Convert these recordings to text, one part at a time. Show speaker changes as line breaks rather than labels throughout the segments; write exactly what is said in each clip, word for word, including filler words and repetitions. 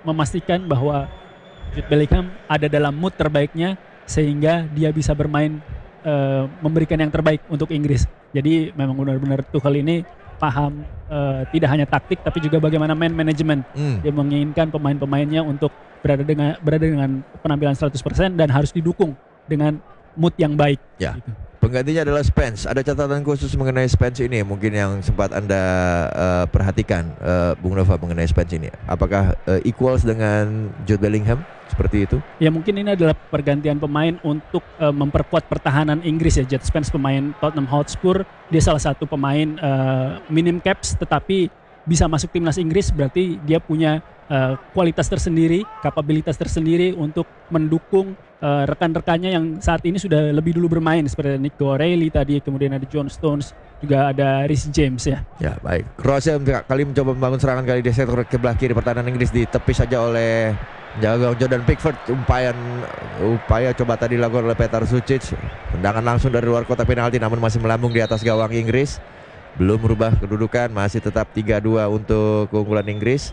memastikan bahwa Jude Bellingham ada dalam mood terbaiknya sehingga dia bisa bermain uh, memberikan yang terbaik untuk Inggris. Jadi memang benar-benar Tuchel ini paham uh, tidak hanya taktik tapi juga bagaimana man management. Hmm. Dia menginginkan pemain-pemainnya untuk berada dengan berada dengan penampilan seratus persen dan harus didukung dengan mood yang baik.
Ya.
Gitu.
Penggantinya adalah Spence. Ada catatan khusus mengenai Spence ini mungkin yang sempat Anda uh, perhatikan, uh, Bung Nova, mengenai Spence ini. Apakah uh, equals dengan Jude Bellingham seperti itu?
Ya mungkin ini adalah pergantian pemain untuk uh, memperkuat pertahanan Inggris ya. Jude Spence pemain Tottenham Hotspur, dia salah satu pemain uh, minim caps tetapi bisa masuk timnas Inggris, berarti dia punya uh, kualitas tersendiri, kapabilitas tersendiri untuk mendukung Uh, rekan-rekannya yang saat ini sudah lebih dulu bermain seperti Nico O'Reilly tadi, kemudian ada John Stones, juga ada Reece James ya.
Ya baik. Kroasia kali mencoba membangun serangan kali di sektor sebelah kiri pertahanan Inggris, ditepis saja oleh jaga Jordan Pickford. Upaya upaya coba tadi dilakukan oleh Petar Sucic. Tendangan langsung dari luar kotak penalti namun masih melambung di atas gawang Inggris. Belum merubah kedudukan, masih tetap tiga dua untuk keunggulan Inggris.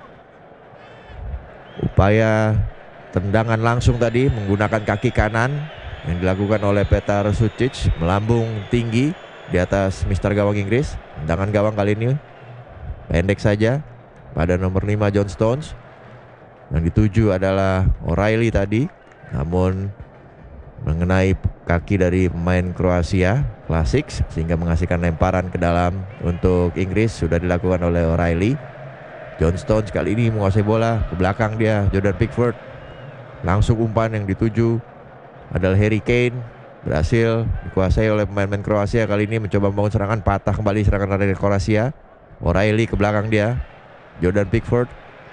Upaya tendangan langsung tadi menggunakan kaki kanan yang dilakukan oleh Petar Sucic, melambung tinggi di atas mister gawang Inggris. Tendangan gawang kali ini pendek saja pada nomor lima John Stones. Yang dituju adalah O'Reilly tadi, namun mengenai kaki dari pemain Kroasia klasik sehingga menghasilkan lemparan ke dalam untuk Inggris. Sudah dilakukan oleh O'Reilly. John Stones kali ini menguasai bola, ke belakang dia Jordan Pickford. Langsung umpan yang dituju adalah Harry Kane, berhasil dikuasai oleh pemain-pemain Kroasia. Kali ini mencoba membangun serangan, patah kembali serangan dari Kroasia. O'Reilly ke belakang dia, Jordan Pickford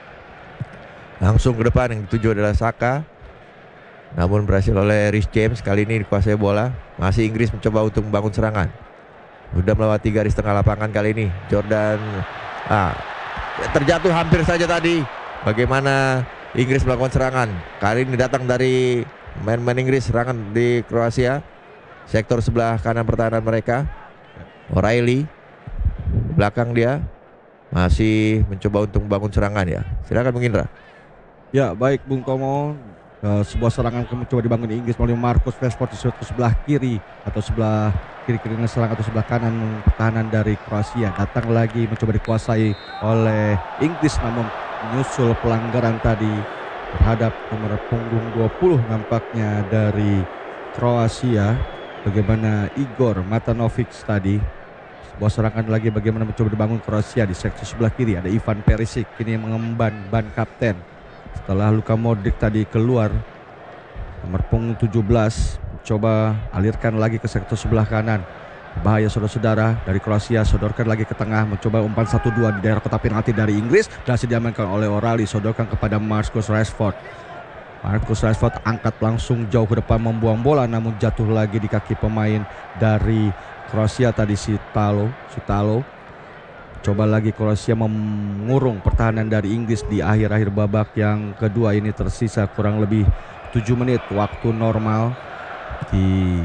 langsung ke depan, yang dituju adalah Saka, namun berhasil oleh Reece James. Kali ini dikuasai bola, masih Inggris mencoba untuk membangun serangan. Sudah melewati garis tengah lapangan kali ini Jordan ah, terjatuh hampir saja tadi. Bagaimana Inggris melakukan serangan. Kali ini datang dari main-main Inggris, serangan di Kroasia. Sektor sebelah kanan pertahanan mereka. O'Reilly belakang dia masih mencoba untuk membangun serangan ya. Silakan Bung Indra.
Ya baik Bung Tomo. Uh, sebuah serangan mencoba dibangun di Inggris melalui Marcus Rashford di sebelah kiri atau sebelah kiri-kiri serang atau sebelah kanan pertahanan dari Kroasia. Datang lagi mencoba dikuasai oleh Inggris namun menyusul pelanggaran tadi terhadap nomor punggung dua puluh nampaknya dari Kroasia. Bagaimana Igor Matanovic tadi. Sebuah serangan lagi bagaimana mencoba dibangun Kroasia di sektor sebelah kiri. Ada Ivan Perisic kini mengemban ban kapten setelah Luka Modric tadi keluar. Nomor punggung tujuh belas coba alirkan lagi ke sektor sebelah kanan. Bahaya saudara-saudara dari Kroasia, sodorkan lagi ke tengah, mencoba umpan satu dua di daerah kotak penalti dari Inggris, berhasil diamankan oleh O'Reilly, sodorkan kepada Marcus Rashford. Marcus Rashford angkat langsung jauh ke depan membuang bola namun jatuh lagi di kaki pemain dari Kroasia tadi, Sitalo, Sitalo. Coba lagi Kroasia mengurung pertahanan dari Inggris di akhir-akhir babak yang kedua ini. Tersisa kurang lebih tujuh menit waktu normal di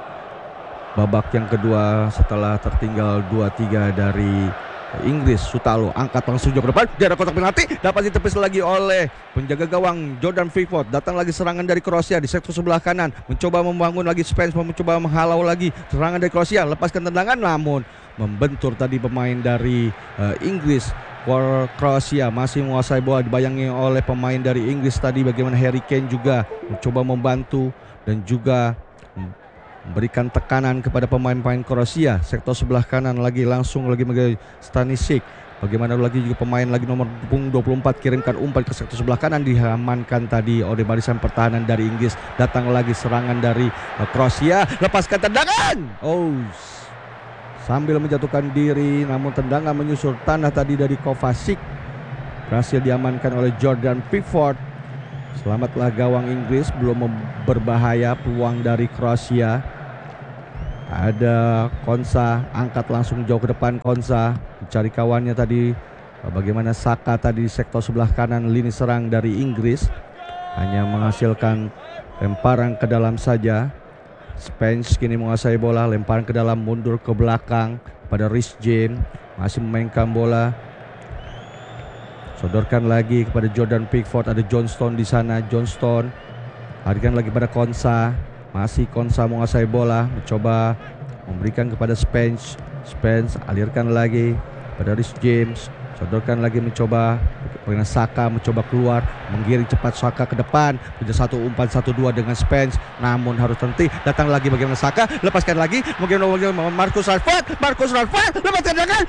babak yang kedua setelah tertinggal dua tiga dari Inggris. Sutalo angkat langsung jauh ke depan, daerah kotak penalti, dapat ditepis lagi oleh penjaga gawang Jordan Pickford. Datang lagi serangan dari Kroasia di sektor sebelah kanan, mencoba membangun lagi Spence, mencoba menghalau lagi serangan dari Kroasia, lepaskan tendangan namun membentur tadi pemain dari uh, Inggris. Kroasia masih menguasai bola, dibayangi oleh pemain dari Inggris tadi. Bagaimana Harry Kane juga mencoba membantu dan juga memberikan tekanan kepada pemain-pemain Kroasia. Sektor sebelah kanan lagi langsung lagi menjadi Stanisic. Bagaimana lagi juga pemain lagi nomor punggung dua puluh empat kirimkan umpan ke sektor sebelah kanan, diamankan tadi oleh barisan pertahanan dari Inggris. Datang lagi serangan dari uh, Kroasia, lepaskan tendangan. Oh, sambil menjatuhkan diri namun tendangan menyusur tanah tadi dari Kovacic. Berhasil diamankan oleh Jordan Pickford. Selamatlah gawang Inggris, belum berbahaya peluang dari Kroasia. Ada Konsa, angkat langsung jauh ke depan Konsa, mencari kawannya tadi. Bagaimana Saka tadi di sektor sebelah kanan lini serang dari Inggris, hanya menghasilkan lemparan ke dalam saja. Spence kini menguasai bola, lemparan ke dalam, mundur ke belakang pada Reece James, masih memainkan bola. Sodorkan lagi kepada Jordan Pickford, ada Johnston di sana. Johnston alirkan lagi pada Konsa. Masih Konsa menguasai bola, mencoba memberikan kepada Spence. Spence alirkan lagi pada Rhys James. Sodorkan lagi mencoba dengan Saka, mencoba keluar, menggiring cepat Saka ke depan. Punya satu umpan satu dua dengan Spence, namun harus terhenti. Datang lagi bagaimana Saka, lepaskan lagi, mungkin Marcus Rashford. Marcus Rashford lepaskan jangan.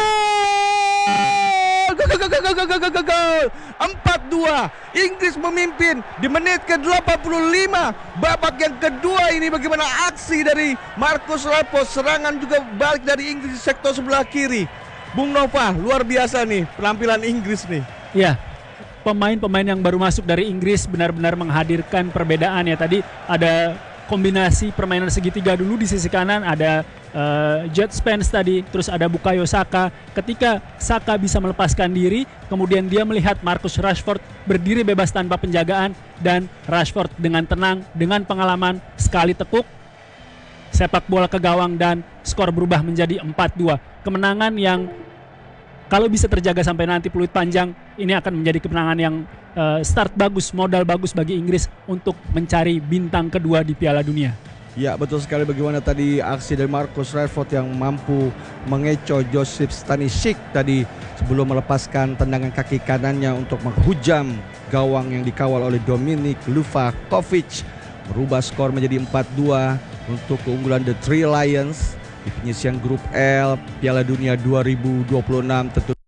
Gol! Gol, gol, gol, gol, gol, gol, gol, gol. empat dua. Inggris memimpin di menit ke delapan puluh lima. Babak yang kedua ini bagaimana aksi dari Marcus Rashford. Serangan juga balik dari Inggris di sektor sebelah kiri. Bung Nova, luar biasa nih penampilan Inggris nih.
Ya, pemain-pemain yang baru masuk dari Inggris benar-benar menghadirkan perbedaan ya. Tadi ada kombinasi permainan segitiga dulu di sisi kanan, ada uh, Jet Spence tadi, terus ada Bukayo Saka. Ketika Saka bisa melepaskan diri, kemudian dia melihat Marcus Rashford berdiri bebas tanpa penjagaan, dan Rashford dengan tenang, dengan pengalaman, sekali tekuk, sepak bola ke gawang, dan skor berubah menjadi empat dua. Kemenangan yang kalau bisa terjaga sampai nanti peluit panjang, ini akan menjadi kemenangan yang uh, start bagus, modal bagus bagi Inggris untuk mencari bintang kedua di Piala Dunia.
Ya, betul sekali. Bagaimana tadi aksi dari Marcus Rashford yang mampu mengecoh Josip Stanisic tadi sebelum melepaskan tendangan kaki kanannya untuk menghujam gawang yang dikawal oleh Dominik Livakovic, merubah skor menjadi empat dua untuk keunggulan The Three Lions di penyisian grup L Piala Dunia dua ribu dua puluh enam. Tentu